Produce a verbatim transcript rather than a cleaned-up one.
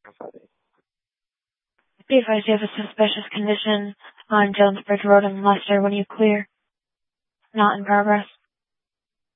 Be advised you have a suspicious condition on Jones Bridge Road in Leicester. When you clear. Not in progress.